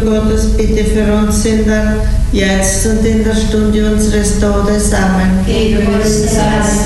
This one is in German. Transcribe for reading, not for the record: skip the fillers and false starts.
Gottes, bitte für uns Sünder, jetzt und in der Stunde unseres Todes. Amen. Gegenwärtig sei